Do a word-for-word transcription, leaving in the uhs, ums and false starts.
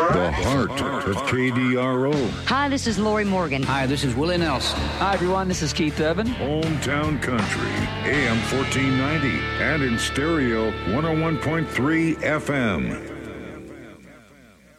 The heart of K D R O. Hi, this is Lori Morgan. Hi, this is Willie Nelson. Hi, everyone. This is Keith Urban. Hometown Country, A M fourteen ninety, and in stereo, one oh one point three F M.